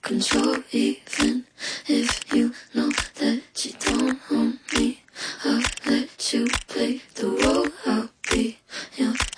control, even if you know that you don't own me. I'll let you play